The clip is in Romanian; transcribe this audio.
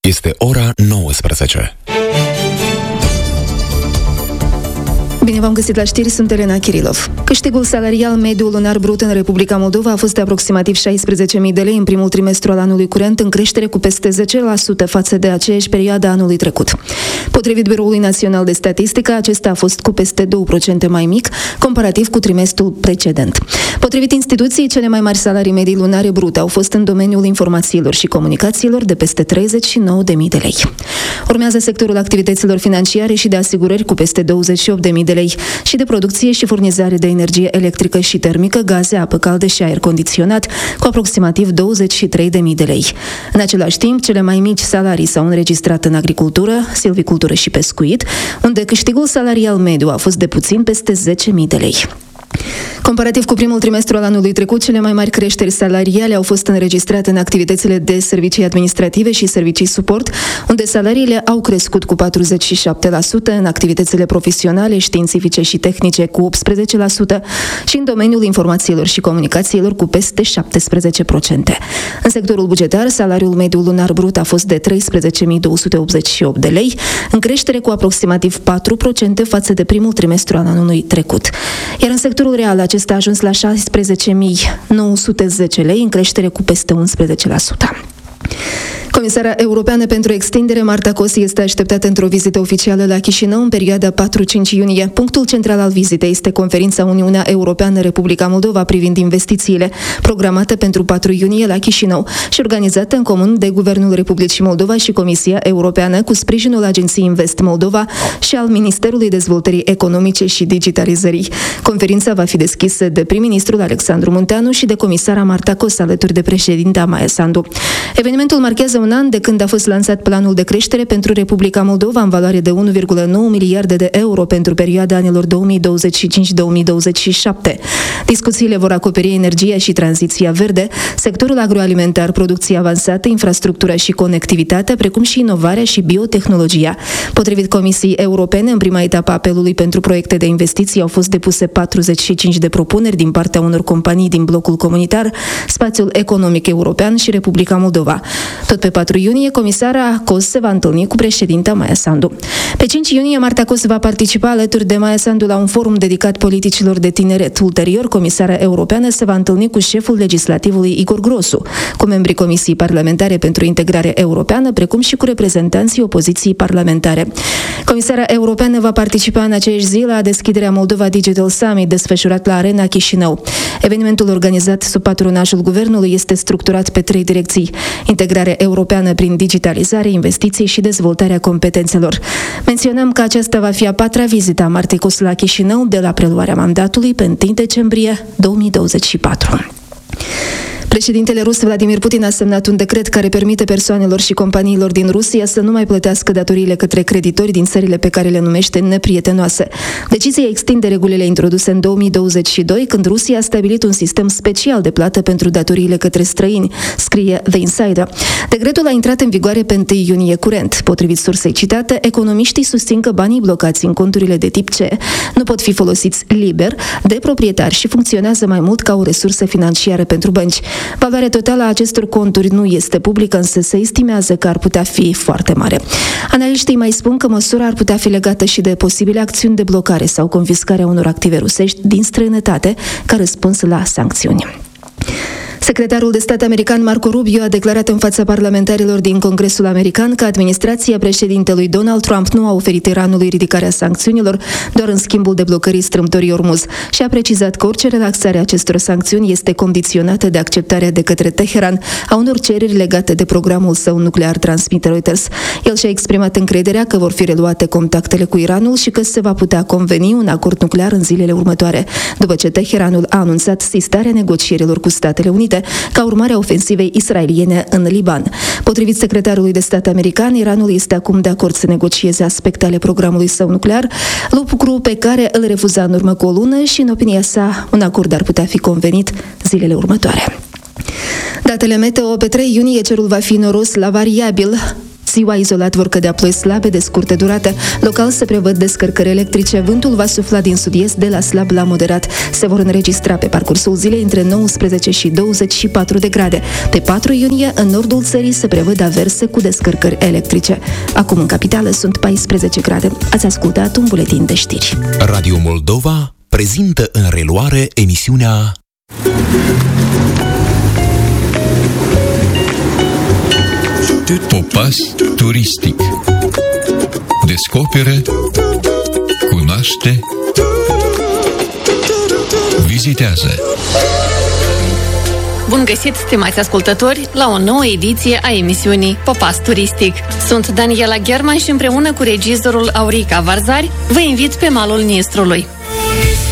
Este ora 19. Bine v-am găsit la știri, sunt Elena Kirilov. Câștigul salarial mediu lunar brut în Republica Moldova a fost de aproximativ 16.000 de lei în primul trimestru al anului curent, în creștere cu peste 10% față de aceeași perioadă anului trecut. Potrivit Biroului Național de Statistică, acesta a fost cu peste 2% mai mic, comparativ cu trimestrul precedent. Potrivit instituției, cele mai mari salarii medii lunare brute au fost în domeniul informațiilor și comunicațiilor de peste 39.000 de lei. Urmează sectorul activităților financiare și de asigurări cu peste 28.000 de lei și de producție și furnizare de energie electrică și termică, gaze, apă caldă și aer condiționat cu aproximativ 23.000 de lei. În același timp, cele mai mici salarii s-au înregistrat în agricultură, silvicultură și pescuit, unde câștigul salarial mediu a fost de puțin peste 10.000 de lei. Comparativ cu primul trimestru al anului trecut, cele mai mari creșteri salariale au fost înregistrate în activitățile de servicii administrative și servicii suport, unde salariile au crescut cu 47%, în activitățile profesionale, științifice și tehnice cu 18% și în domeniul informațiilor și comunicațiilor cu peste 17%. În sectorul bugetar, salariul mediu lunar brut a fost de 13.288 de lei, în creștere cu aproximativ 4% față de primul trimestru al anului trecut. Iar în sectorul real, acesta a ajuns la 16.910 lei, în creștere cu peste 11%. Comisara Europeană pentru Extindere, Marta Kosi, este așteptată într-o vizită oficială la Chișinău în perioada 4-5 iunie. Punctul central al vizitei este conferința Uniunea Europeană-Republica Moldova privind investițiile, programată pentru 4 iunie la Chișinău și organizată în comun de Guvernul Republicii Moldova și Comisia Europeană, cu sprijinul Agenției Invest Moldova și al Ministerului Dezvoltării Economice și Digitalizării. Conferința va fi deschisă de prim-ministrul Alexandru Munteanu și de comisara Marta Kosi, alături de președinta Maia Sandu. Evenimentul marchează un an de când a fost lansat planul de creștere pentru Republica Moldova în valoare de 1,9 miliarde de euro pentru perioada anilor 2025-2027. Discuțiile vor acoperi energia și tranziția verde, sectorul agroalimentar, producția avansată, infrastructura și conectivitatea, precum și inovarea și biotehnologia. Potrivit Comisiei Europene, în prima etapă a apelului pentru proiecte de investiții au fost depuse 45 de propuneri din partea unor companii din blocul comunitar, Spațiul Economic European și Republica Moldova. Tot pe 4 iunie, comisara Kosi se va întâlni cu președinta Maia Sandu. Pe 5 iunie, Marta Kosi va participa alături de Maia Sandu la un forum dedicat politicilor de tineret. Ulterior, comisara europeană se va întâlni cu șeful legislativului Igor Grosu, cu membrii Comisiei Parlamentare pentru Integrare Europeană, precum și cu reprezentanții opoziției parlamentare. Comisara europeană va participa în aceeași zi la deschiderea Moldova Digital Summit, desfășurat la Arena Chișinău. Evenimentul organizat sub patronajul guvernului este structurat pe 3 direcții: integrare europeană prin digitalizare, investiții și dezvoltarea competențelor. Menționăm că aceasta va fi a 4-a vizită a Martei Kosi la Chișinău de la preluarea mandatului pe 1 decembrie 2024. Președintele rus Vladimir Putin a semnat un decret care permite persoanelor și companiilor din Rusia să nu mai plătească datoriile către creditori din țările pe care le numește neprietenoase. Decizia extinde regulile introduse în 2022, când Rusia a stabilit un sistem special de plată pentru datoriile către străini, scrie The Insider. Decretul a intrat în vigoare pe 1 iunie curent. Potrivit sursei citate, economiștii susțin că banii blocați în conturile de tip C nu pot fi folosiți liber de proprietari și funcționează mai mult ca o resursă financiară pentru bănci. Valoarea totală a acestor conturi nu este publică, însă se estimează că ar putea fi foarte mare. Analiștii mai spun că măsura ar putea fi legată și de posibile acțiuni de blocare sau confiscarea unor active rusești din străinătate ca răspuns la sancțiuni. Secretarul de stat american Marco Rubio a declarat în fața parlamentarilor din Congresul American că administrația președintelui Donald Trump nu a oferit Iranului ridicarea sancțiunilor doar în schimbul deblocării strâmtorii Ormuz și a precizat că orice relaxare a acestor sancțiuni este condiționată de acceptarea de către Teheran a unor cereri legate de programul său nuclear, transmite Reuters. El și-a exprimat încrederea că vor fi reluate contactele cu Iranul și că se va putea conveni un acord nuclear în zilele următoare, după ce Teheranul a anunțat sistarea negocierilor cu Statele Unite ca urmare a ofensivei israeliene în Liban. Potrivit secretarului de stat american, Iranul este acum de acord să negocieze aspecte ale programului său nuclear, lucru pe care îl refuza în urmă cu o lună și, în opinia sa, un acord ar putea fi convenit zilele următoare. Datele meteo: pe 3 iunie cerul va fi noros la variabil. Ziua izolat vor cădea ploi slabe de scurtă durată. Local se prevăd descărcări electrice. Vântul va sufla din sud-est de la slab la moderat. Se vor înregistra pe parcursul zilei între 19 și 24 de grade. Pe 4 iunie, în nordul țării se prevăd averse cu descărcări electrice. Acum în capitală sunt 14 grade. Ați ascultat un buletin de știri. Radio Moldova prezintă în reluare emisiunea Popas turistic. Descoperă, cunoaște, vizitează. Bun găsit, stimați ascultători, la o nouă ediție a emisiunii Popas Turistic. Sunt Daniela Gherman și împreună cu regizorul Aurica Varzari vă invit pe malul Nistrului.